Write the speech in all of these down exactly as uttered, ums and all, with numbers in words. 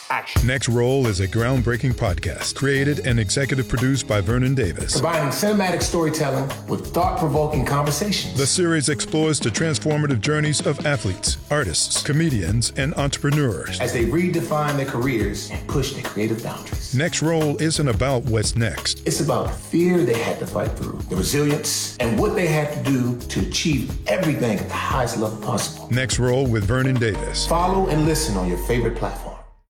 action. Next Roll is a groundbreaking podcast created and executive produced by Vernon Davis. Combining cinematic storytelling with thought-provoking conversations. The series explores the transformative journeys of athletes, artists, comedians, and entrepreneurs as they redefine their careers and push their creative boundaries. Next Roll isn't about what's next. It's about the fear they had to fight through, the resilience, and what they had to do to achieve everything at the highest level possible. Next Roll with Vernon Davis. Follow and listen on your favorite platform.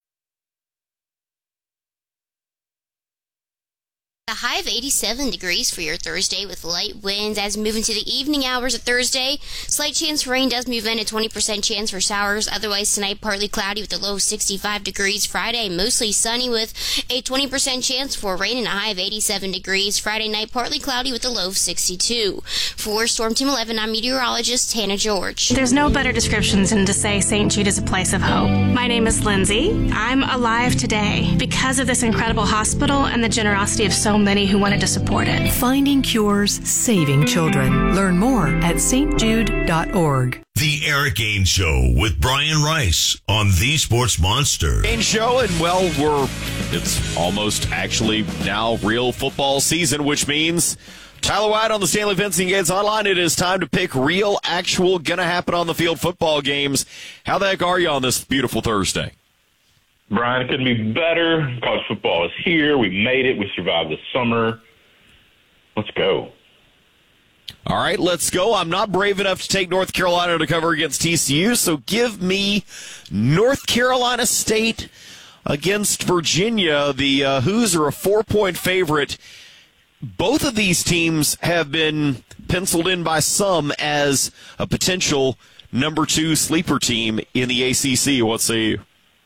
A high of eighty-seven degrees for your Thursday with light winds as we move into the evening hours of Thursday. Slight chance for rain does move in, a twenty percent chance for showers. Otherwise, tonight, partly cloudy with a low of sixty-five degrees. Friday, mostly sunny with a twenty percent chance for rain and a high of eighty-seven degrees. Friday night, partly cloudy with a low of sixty-two. For Storm Team eleven, I'm meteorologist Hannah George. There's no better description than to say Saint Jude is a place of hope. My name is Lindsay. I'm alive today because of this incredible hospital and the generosity of so many who wanted to support it. Finding cures, saving children. Learn more at s t jude dot org. The Eric Gaines Show with Brian Rice on The Sports Monster. Gaines Show, and well, we're it's almost actually now real football season, which means Tyler White on the Stanley Fencing Gates Hotline. It is time to pick real, actual, gonna happen on the field football games. How the heck are you on this beautiful Thursday? Brian, it couldn't be better. College football is here. We made it. We survived the summer. Let's go. All right, let's go. I'm not brave enough to take North Carolina to cover against T C U, so give me North Carolina State against Virginia. The uh, Hoos are a four-point favorite. Both of these teams have been penciled in by some as a potential number two sleeper team in the A C C. What say you?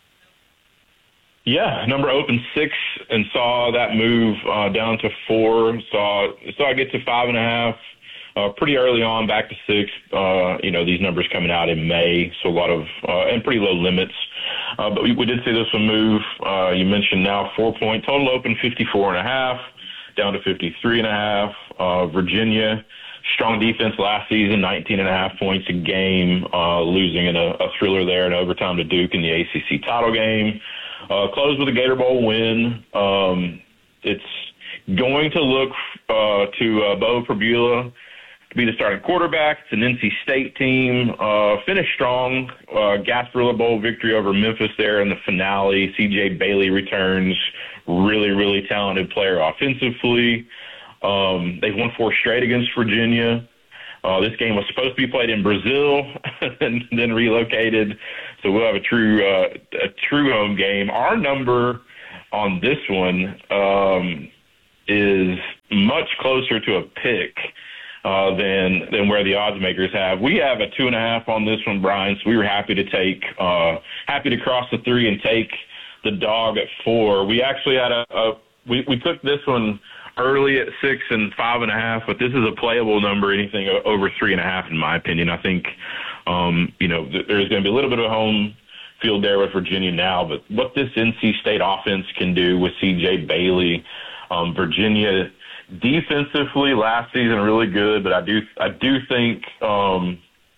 Yeah, number opened six and saw that move uh, down to four. Saw saw it get to five and a half uh, pretty early on, back to six. Uh, you know, these numbers coming out in May, so a lot of uh, and pretty low limits. Uh, but we, we did see this one move. Uh, you mentioned now four point total open fifty-four and a half down to fifty-three and a half. Uh, Virginia, strong defense last season, nineteen and a half points a game, uh, losing in a, a thriller there in overtime to Duke in the A C C title game. Uh, closed with a Gator Bowl win. Um, it's going to look uh, to uh, Bo Prabula to be the starting quarterback. It's an N C State team. Uh, finished strong. Uh, Gasparilla Bowl victory over Memphis there in the finale. C J Bailey returns. Really, really talented player offensively. Um, they've won four straight against Virginia. Uh, this game was supposed to be played in Brazil and then relocated, so we'll have a true uh, a true home game. Our number on this one um, is much closer to a pick uh, than than where the odds makers have. We have a two and a half on this one, Brian. So we were happy to take uh, happy to cross the three and take the dog at four. We actually had a, a we we took this one early at six and five and a half, but this is a playable number, anything over three and a half, in my opinion. I think, um, you know, th- there's going to be a little bit of home field there with Virginia now, but what this N C State offense can do with C J Bailey, um, Virginia defensively last season really good, but I do, I do think, um,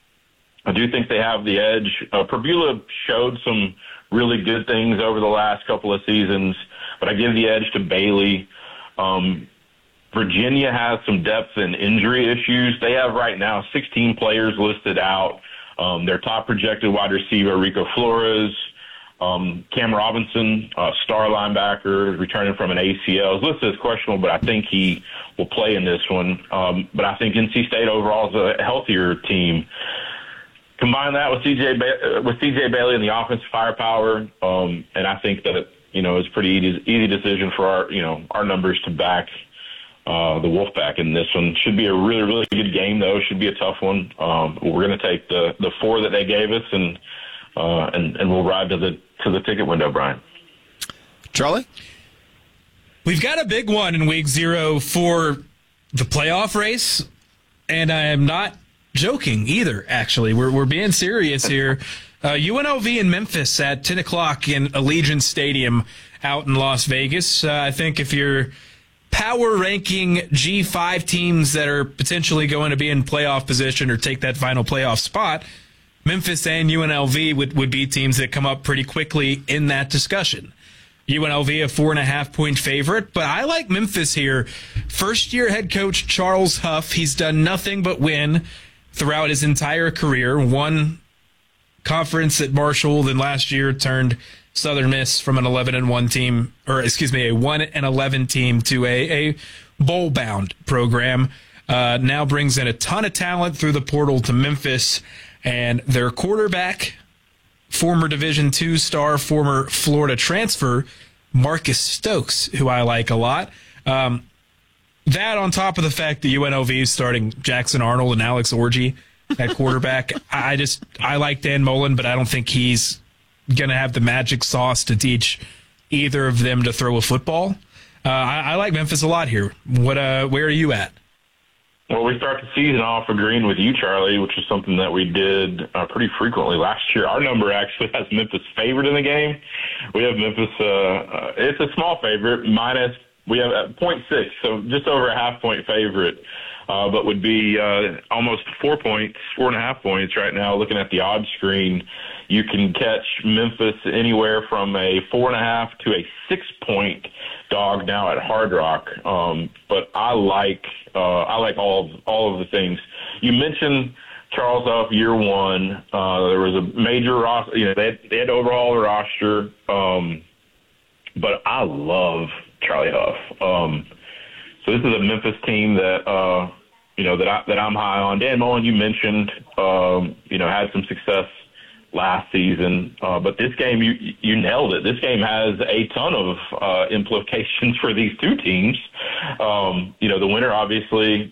I do think they have the edge. Uh, Prabula showed some really good things over the last couple of seasons, but I give the edge to Bailey. Um, Virginia has some depth and injury issues. They have right now sixteen players listed out. Um, their top projected wide receiver, Rico Flores, um, Cam Robinson, uh, star linebacker, returning from an A C L, is listed as questionable, but I think he will play in this one. Um, but I think N C State overall is a healthier team. Combine that with C J ba- with C J Bailey and the offensive firepower, um, and I think that, you know, it's a pretty easy, easy decision for our, you know, our numbers to back uh, the Wolfpack in this one. Should be a really, really good game, though. Should be a tough one. Um, we're going to take the, the four that they gave us, and uh, and and we'll ride to the to the ticket window, Brian. Charlie? We've got a big one in week zero for the playoff race, and I am not joking either, actually. We're, we're being serious here. Uh, U N L V in Memphis at ten o'clock in Allegiant Stadium out in Las Vegas. Uh, I think if you're power ranking G five teams that are potentially going to be in playoff position or take that final playoff spot, Memphis and U N L V would, would be teams that come up pretty quickly in that discussion. U N L V a four and a half point favorite, but I like Memphis here. First year head coach Charles Huff, he's done nothing but win throughout his entire career. Won conference at Marshall, then last year turned Southern Miss from an eleven and one team, or excuse me, a one and eleven team to a, a bowl bound program. Uh, now brings in a ton of talent through the portal to Memphis, and their quarterback, former Division two star, former Florida transfer, Marcus Stokes, who I like a lot. Um, that on top of the fact that U N L V is starting Jackson Arnold and Alex Orji at quarterback. I just, I like Dan Mullen, but I don't think he's going to have the magic sauce to teach either of them to throw a football. Uh, I, I like Memphis a lot here. What, uh, where are you at? Well, we start the season off agreeing with you, Charlie, which is something that we did uh, pretty frequently last year. Our number actually has Memphis favored in the game. We have Memphis, uh, uh, it's a small favorite, minus, we have uh, point six, so just over a half point favorite, uh, but would be uh, almost four points, four and a half points right now. Looking at the odds screen, you can catch Memphis anywhere from a four and a half to a six point dog now at Hard Rock. Um, but I like uh, I like all of, all of the things you mentioned. Charles Huff, year one, uh, there was a major roster. You know, they had, they had to overhaul the roster. Um, but I love Charlie Huff. Um, so this is a Memphis team that uh, you know that I, that I'm high on. Dan Mullen, you mentioned, um, you know, had some success last season, uh, but this game, you you nailed it. This game has a ton of uh, implications for these two teams. Um, you know, the winner obviously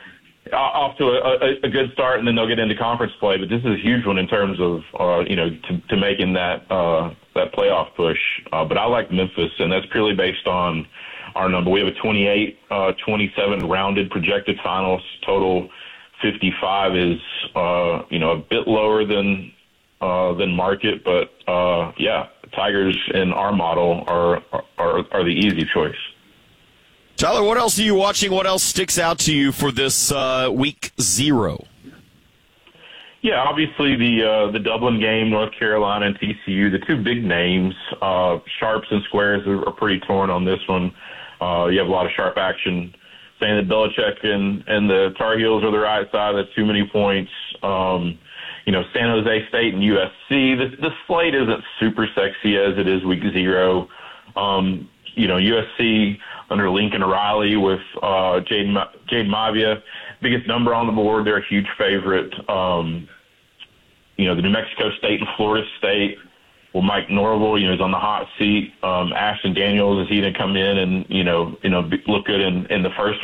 off to a, a good start, and then they'll get into conference play. But this is a huge one in terms of uh, you know to, to making that uh, that playoff push. Uh, but I like Memphis, and that's purely based on our number. We have a twenty-eight twenty-seven rounded projected finals total. fifty-five is uh, you know a bit lower than. Uh, than market, but uh, yeah, Tigers in our model are, are are the easy choice. Tyler, what else are you watching? What else sticks out to you for this uh, week zero? Yeah, obviously the uh, the Dublin game, North Carolina and T C U, the two big names. Uh, sharps and squares are, are pretty torn on this one. Uh, you have a lot of sharp action saying that Belichick and, and the Tar Heels are the right side. That's too many points. Um, You know, San Jose State and U S C, the, the slate isn't super sexy as it is week zero. Um, you know, U S C under Lincoln Riley with uh, Jaden Jaden Mavia, biggest number on the board. They're a huge favorite. Um, you know, the New Mexico State and Florida State. Well, Mike Norvell, you know, is on the hot seat. Um, Ashton Daniels, is he going to come in and, you know, you know, look good in, in the first